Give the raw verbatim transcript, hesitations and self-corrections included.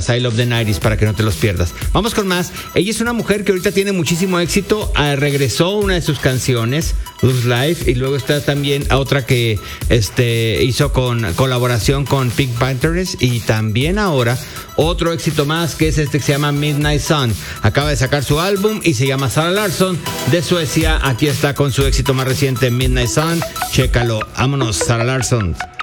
ochentas, I Love the nineties, para que no te los pierdas. Vamos con más. Ella es una mujer que ahorita tiene muchísimo éxito. Ah, regresó una de sus canciones, Lose Life, y luego está también otra que este, hizo con colaboración con Pink Panthers, y también ahora otro éxito más, que es este que se llama Midnight Sun. Acaba de sacar su álbum y se llama Zara Larsson, de Suecia. Aquí está con su éxito más reciente, Midnight Sun. Chécalo. Vámonos, Zara Larsson.